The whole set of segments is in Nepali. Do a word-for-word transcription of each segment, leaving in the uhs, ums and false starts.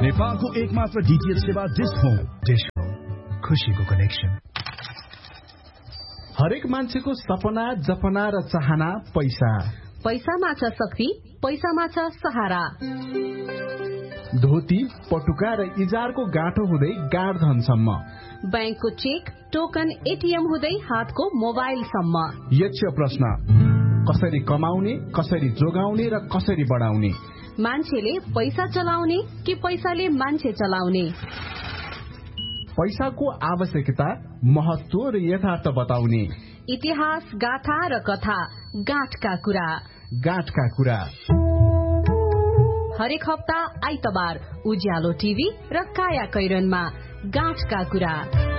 नेपालको एकमात्र डीटीएच सेवा डिश होम। डिश होम, खुशीको कनेक्सन। हरेक मान्छेको सपना, जपना र चाहना पैसा। पैसामा छ शक्ति, पैसामा छ सहारा। धोती, पटुका र इजारको गाँठो हुँदै गाड धनसम्म, बैंकको चेक, टोकन, एटीएम हुँदै हातको मोबाइलसम्म। यक्ष प्रश्न, कसरी कमाउने, कसरी जोगाउने र कसरी बढाउने? मान्छेले पैसा चलाउने कि पैसाले मान्छे चलाउने? पैसाको आवश्यकता, महत्व र यथार्थ बताउने। इतिहास, गाथा र कथा, गाँठका कुरा। गाँठका कुरा हरेक हप्ता आइतबार उज्यालो टिभी र काया कैरनमा गाँठका कुरा।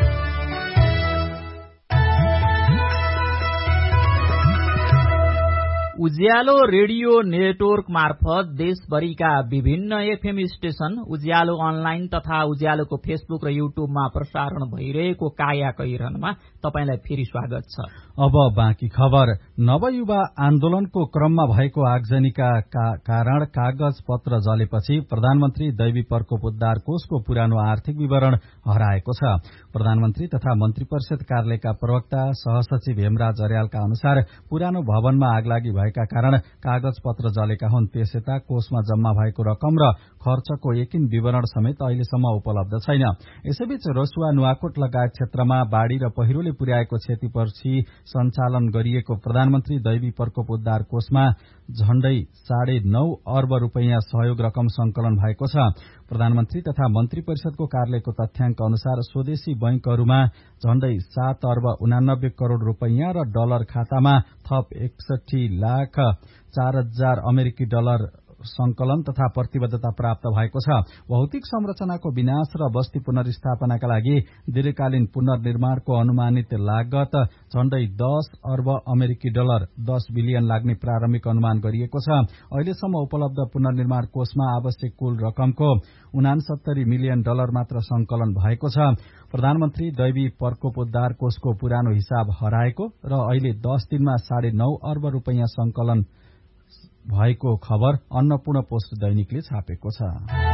उज्यालो रेडियो नेटवर्क मार्फत देशभरिका विभिन्न एफएम स्टेशन, उज्यालो अनलाइन तथा उज्यालोको फेसबुक र युट्युबमा प्रसारण भइरहेको काया कैरनमा तपाईलाई फेरि स्वागत छ। अब बाँकी खबर। नवयुवा आन्दोलनको क्रममा भएको आगजनीका का कारण कागज पत्र जलेपछि प्रधानमन्त्री दैवी प्रकोप उद्धार कोषको पुरानो आर्थिक विवरण हराएको छ। प्रधानमन्त्री तथा मन्त्री परिषद कार्यालयका प्रवक्ता सहसचिव हेमराज अर्यालका अनुसार पुरानो भवनमा आगलागी भएका कारण कागज पत्र जलेका हुन्। त्यसयता कोषमा जम्मा भएको रकम र खर्चको यकिन विवरण समेत अहिलेसम्म उपलब्ध छैन। यसैबीच रसुवा, नुवाकोट लगायत क्षेत्रमा बाढ़ी र पहिरोले पुर्याएको क्षतिपछि सञ्चालन गरिएको प्रधानमन्त्री दैवी प्रकोप उद्धार कोषमा झण्डै साढे नौ अर्ब रूपियाँ सहयोग रकम संकलन भएको छ। प्रधानमन्त्री तथा मन्त्री परिषदको कार्यालयको तथ्याङ्क अनुसार स्वदेशी बैंकहरूमा झण्डै सात अर्ब उनानब्बे करोड़ रूपियाँ र डलर खातामा थप एकसठी लाख चार हजार अमेरिकी डलर संकलन तथा प्रतिबद्धता प्राप्त भएको छ। भौतिक संरचनाको विनाश र बस्ती पुनर्स्थापनाका लागि दीर्घकालीन पुनर्निर्माणको अनुमानित लागत झण्डै दस अर्ब अमेरिकी डलर दस बिलियन लाग्ने प्रारम्भिक अनुमान गरिएको छ। अहिलेसम्म उपलब्ध पुनर्निर्माण कोषमा आवश्यक कुल रकमको उनासत्तरी मिलियन डलर मात्र संकलन भएको छ। प्रधानमन्त्री दैवी प्रकोप उद्धार कोषको पुरानो हिसाब हराएको र अहिले दस दिनमा साढे नौ अर्ब रूपियाँ संकलन भएको खबर अन्नपूर्ण पोस्ट दैनिकले छापेको छ।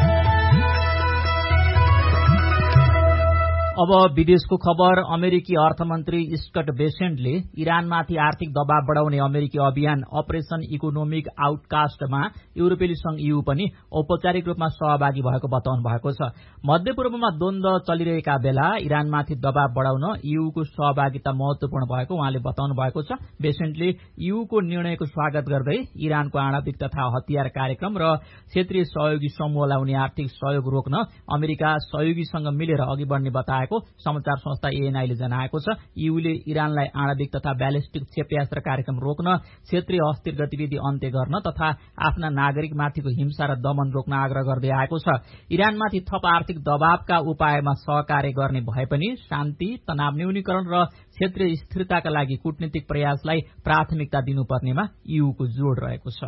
अब विदेशको खबर। अमेरिकी अर्थमन्त्री स्कट बेसेन्टले इरानमाथि आर्थिक दबाव बढाउने अमेरिकी अभियान अपरेशन इकोनोमिक आउटकास्टमा युरोपेली संघ ईयू पनि औपचारिक रूपमा सहभागी भएको बताउनु भएको छ। मध्यपूर्वमा द्वन्द्व चलिरहेका बेला इरानमाथि दबाव बढाउन ईयूको सहभागिता महत्वपूर्ण भएको उहाँले बताउनु भएको छ। बेसेन्टले ईयूको निर्णयको स्वागत गर्दै इरानको आणविक तथा हतियार कार्यक्रम र क्षेत्रीय सहयोगी समूहलाई हुने आर्थिक सहयोग रोक्न अमेरिका सहयोगीसँग मिलेर अघि बढ्ने बताए समाचार संस्था एएनआईले जनाएको छ। ईयूले इरानलाई आणविक तथा ब्यालिस्टिक क्षेपयास्त्र कार्यक्रम रोक्न, क्षेत्रीय अस्थिर गतिविधि अन्त्य गर्न तथा आफ्ना नागरिकमाथिको हिंसा र दमन रोक्न आग्रह गर्दै आएको छ। इरानमाथि थप आर्थिक दबावका उपायमा सहकार्य गर्ने भए पनि शान्ति, तनाव न्यूनीकरण र क्षेत्रीय स्थिरताका लागि कूटनीतिक प्रयासलाई प्राथमिकता दिनुपर्नेमा ईयूको जोड़ रहेको छ।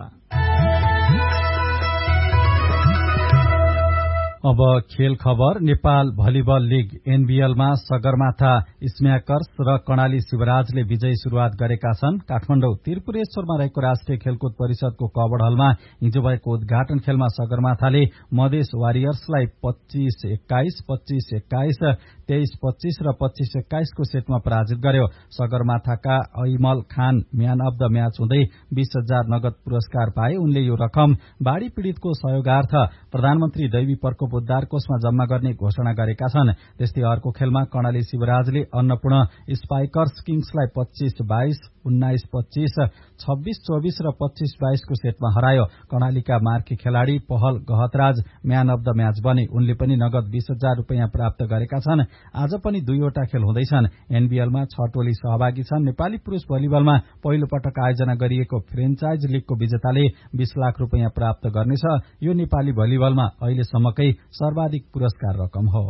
अब खेल खबर। नेपाल भलिबल लीग एनबीएलमा सगरमाथा स्म्याकर्स र कर्णाली शिवराजले विजयी शुरूआत गरेका छन्। काठमाडौँ त्रिपुरेश्वरमा रहेको राष्ट्रिय खेलकुद परिषदको कवड हलमा हिजो भएको उद्घाटन खेलमा सगरमाथाले मधेस वारियर्सलाई पच्चीस एक्काइस, पच्चीस एक्काइस, तेइस पच्चीस र पच्चीस एक्काइसको सेटमा पराजित गर्यो। सगरमाथाका ऐमल खान म्यान अफ द म्याच हुँदै बीस हजार नगद पुरस्कार पाए। उनले यो रकम बाढ़ी पीड़ितको सहयोगार्थ प्रधानमन्त्री दैवी प्रकोप उद्धार कोषमा जम्मा गर्ने घोषणा गरेका छन्। त्यस्तै अर्को खेलमा कर्णाली शिवराजले अन्नपूर्ण स्पाइकर्स किङ्सलाई पच्चीस बाइस, उन्नाइस पच्चीस, छब्बीस चौबीस र पच्चीस बाइसको सेटमा हरायो। कर्णालीका मार्की खेलाड़ी पहल Gahatraj man of the match बने। उनले पनि नगद बीस हजार रूपियाँ प्राप्त गरेका छन्। आज पनि दुईवटा खेल हुँदैछन्। एनबीएलमा छ टोली सहभागी छन्। नेपाली पुरूष भलिबलमा पहिलो पटक आयोजना गरिएको फ्रेन्चाइज लीगको विजेताले बीस लाख रूपियाँ प्राप्त गर्नेछ। यो नेपाली भलिबलमा अहिलेसम्मकै सर्वाधिक पुरस्कार रकम हो।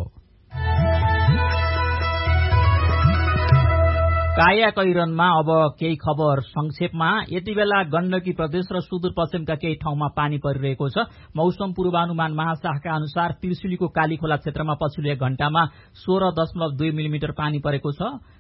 काया कैरनमा अब केही खबर संक्षेपमा। यति बेला गण्डकी प्रदेश र सुदूरपश्चिमका केही ठाउँमा पानी परिरहेको छ। मौसम पूर्वानुमान महाशाखाका अनुसार त्रिशुलीको कालीखोला क्षेत्रमा पछिल्लो एक घण्टामा सोह्र दशमलव दुई मिलिमिटर पानी परेको छ।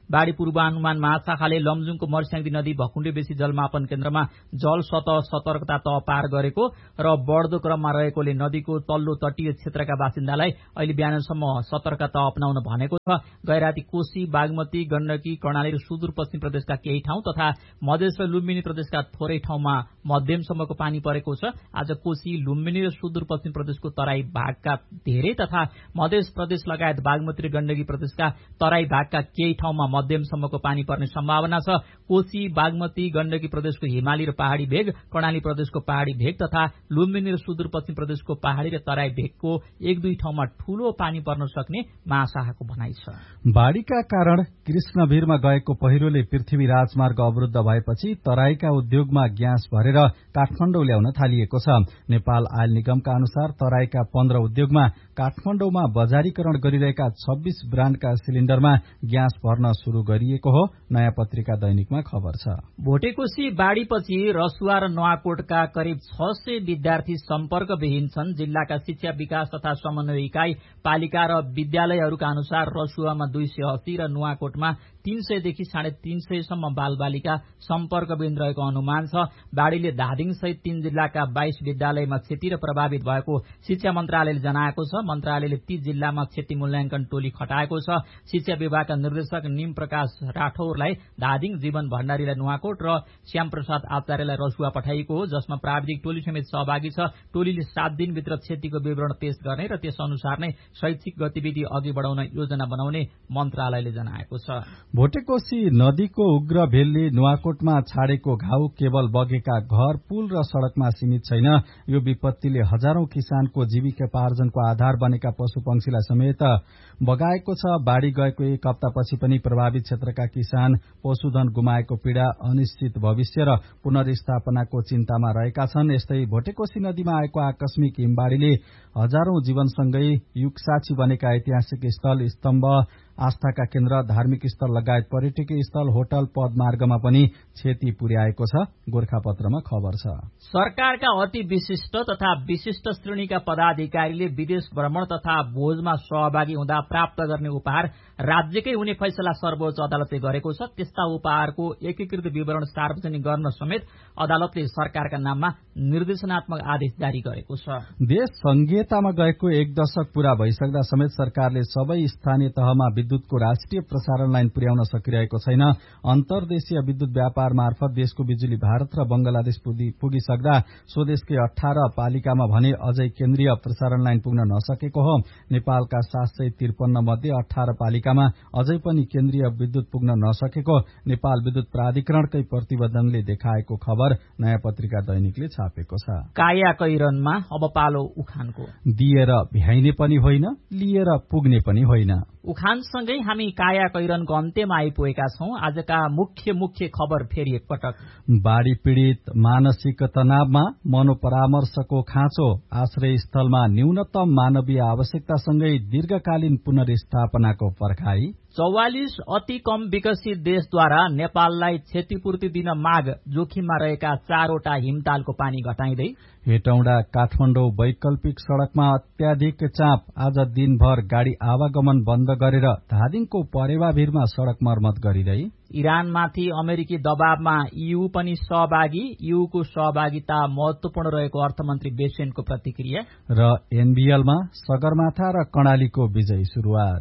बाढ़ी पूर्वानुमान महाशाखाले लमजुङको मर्स्याङदी नदी भकुण्डे बेसी जलमापन केन्द्रमा जल सतह सतर्कता तह पार गरेको र बढ्दो क्रममा रहेकोले नदीको तल्लो तटीय क्षेत्रका बासिन्दालाई अहिले बिहानसम्म सतर्कता अपनाउन भनेको छ। गैराती कोशी, बागमती, गण्डकी, कर्णाली र सुदूरपश्चिम प्रदेशका केही ठाउँ तथा मधेस र लुम्बिनी प्रदेशका थोरै ठाउँमा मध्यमसम्मको पानी परेको छ। आज कोशी, लुम्बिनी र सुदूरपश्चिम प्रदेशको तराई भागका धेरै तथा मधेस प्रदेश लगायत बागमती र गण्डकी प्रदेशका तराई भागका केही ठाउँमा मध्यमसम्मको पानी पर्ने सम्भावना छ। कोशी, बागमती, गण्डकी प्रदेशको हिमाली र पहाड़ी भेग, कर्णाली प्रदेशको पहाड़ी भेग तथा लुम्बिनी र सुदूरपश्चिम प्रदेशको पहाड़ी र तराई भेगको एक दुई ठाउँमा ठूलो पानी पर्न सक्ने महाशाखाको भनाइ छ। बाढ़ीका कारण कृष्णभिरमा गएको पहिरोले पृथ्वी राजमार्ग अवरुद्ध भएपछि तराईका उद्योगमा ग्यास भरेर काठमाडौँ ल्याउन थालिएको छ। नेपाल आयल निगमका अनुसार तराईका पन्ध्र उद्योगमा काठमाडौँमा बजारीकरण गरिरहेका छब्बीस ब्राण्डका सिलिण्डरमा ग्यास भर्न शुरू गरिएको हो। नयाँ पत्रिका दैनिकमा खबर छ। भोटेकोशी बाढ़ीपछि रसुवा र नुवाकोटका करिब छ सय विद्यार्थी सम्पर्कविहीन छन्। जिल्लाका शिक्षा विकास तथा समन्वय इकाई, पालिका र विद्यालयहरूका अनुसार रसुवामा दुई सय अस्सी र नुवाकोटमा तीन सयदेखि साढे तीन सयसम्म बालबालिका सम्पर्कविहीन रहेको अनुमान छ। बाढ़ीले धादिङ सहित तीन जिल्लाका बाइस विद्यालयमा क्षति र प्रभावित भएको शिक्षा मन्त्रालयले जनाएको छ। मन्त्रालयले ती जिल्लामा क्षति मूल्याङ्कन टोली खटाएको छ। शिक्षा विभागका निर्देशक निम प्रकाश राठौरलाई धादिङ, जीवन भण्डारीलाई नुवाकोट र श्यामप्रसाद आचार्यलाई रसुवा पठाइएको हो, जसमा प्राविधिक टोली समेत सहभागी छ। टोलीले सात दिनभित्र क्षतिको विवरण पेश गर्ने र त्यस अनुसार नै शैक्षिक गतिविधि अघि बढाउन योजना बनाउने मन्त्रालयले जनाएको छ। भोटेकोशी नदीको उग्र भेलले नुवाकोटमा छाडेको घाउ केवल बगेका घर, पुल र सड़कमा सीमित छैन। यो विपत्तिले हजारौं किसानको जीविकोपार्जनको आधार बनेका पशुपक्षीलाई समेत बगाएको छ। बाढ़ी गएको एक हप्तापछि पनि प्रभावित क्षेत्रका किसान पशुधन गुमाएको पीड़ा, अनिश्चित भविष्य र पुनर्स्थापनाको चिन्तामा रहेका छन्। यस्तै भोटेकोशी नदीमा आएको आकस्मिक हिमबाढ़ीले हजारौं जीवनसँगै युगसाक्षी बनेका ऐतिहासिक स्थल, स्तम्भ, आस्थाका केन्द्र, धार्मिक स्थल लगायत पर्यटकीय स्थल, होटल, पदमार्गमा पनि क्षति पुर्याएको छ। गोरखापत्रमा खबर छ। सरकारका अति विशिष्ट तथा विशिष्ट श्रेणीका पदाधिकारीले विदेश भ्रमण तथा भोजमा सहभागी हुँदा प्राप्त गर्ने उपहार राज्यकै हुने फैसला सर्वोच्च अदालतले गरेको छ। त्यस्ता उपहारको एकीकृत विवरण सार्वजनिक गर्न समेत अदालतले सरकारका नाममा निर्देशनात्मक आदेश जारी गरेको छ। देश संघीयतामा गएको एक दशक पूरा भइसक्दा समेत सरकारले सबै स्थानीय तहमा विद्युतको राष्ट्रिय प्रसारण लाइन पुर्याउन सकिरहेको छैन। अन्तर्देशीय विद्युत व्यापार मार्फत देशको बिजुली भारत र बंगलादेश पुगिसक्दा स्वदेशकै अठार पालिकामा भने अझै केन्द्रीय प्रसारण लाइन पुग्न नसकेको हो। नेपालका सात सय त्रिपन्न मध्ये अठार पालिकामा अझै पनि केन्द्रीय विद्युत पुग्न नसकेको नेपाल विद्युत प्राधिकरणकै प्रतिवेदनले देखाएको खबर नयाँ पत्रिका दैनिकले छापेको छ। काया कैरनमा अब पालो उखानको। दिएर भ्याइने पनि होइन, लिएर पुग्ने पनि होइन। उखानसँगै हामी काया कैरनको अन्त्यमा आइपुगेका छौं। आजका मुख्य मुख्य खबर फेरि एकपटक। बाढ़ी पीड़ित मानसिक तनावमा मनोपरामर्शको खाँचो, आश्रय स्थलमा न्यूनतम मानवीय आवश्यकतासँगै दीर्घकालीन पुनर्स्थापनाको पर्खाई। चौवालिस अति कम विकसित देशद्वारा नेपाललाई क्षतिपूर्ति दिन माग, जोखिममा रहेका चारवटा हिमतालको पानी घटाइँदै। हेटौँडा काठमाडौँ वैकल्पिक सड़कमा अत्याधिक चाप, आज दिनभर गाड़ी आवागमन बन्द गरेर धादिङको परेवाभिरमा सड़क मर्मत गरिँदै। इरानमाथि अमेरिकी दबावमा ईयू पनि सहभागी, ईयूको सहभागिता महत्वपूर्ण रहेको अर्थमन्त्री बेसेनको प्रतिक्रिया। र एनबीएलमा सगरमाथा र कर्णालीको विजयी शुरूआत।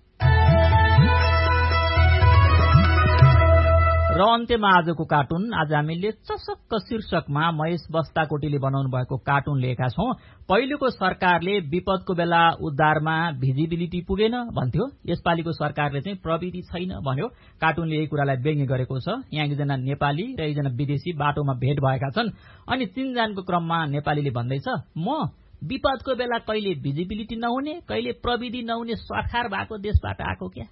र अन्त्यमा आजको कार्टुन। आज हामीले चसक्क शीर्षकमा महेश बस्ताकोटीले बनाउनु भएको कार्टुन लिएका छौं। पहिलेको सरकारले विपदको बेला उद्धारमा भिजिबिलिटी पुगेन भन्थ्यो, यसपालिको सरकारले चाहिँ प्रविधि छैन भन्यो। कार्टुनले यही कुरालाई व्यङ्ग्य गरेको छ। यहाँ एकजना नेपाली र एकजना विदेशी बाटोमा भेट भएका छन् अनि चिनजानको क्रममा नेपालीले भन्दैछ, म विपदको बेला कहिले भिजिबिलिटी नहुने, कहिले प्रविधि नहुने सरकार भएको देशबाट आएको क्या।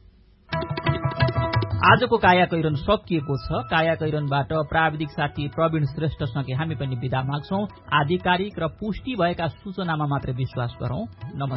आजको काया कैरन सकिएको छ। काया कैरनबाट प्राविधिक साथी प्रवीण श्रेष्ठसँगै हामी पनि बिदा माग्छौं। आधिकारिक र पुष्टि भएका सूचनामा मात्र विश्वास गरौं। नमस्कार।